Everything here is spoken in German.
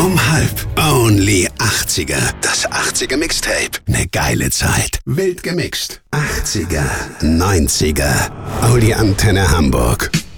Um 12. Only 80er. Das 80er Mixtape. Ne geile Zeit. Wild gemixt. 80er, 90er. Audi Antenne Hamburg.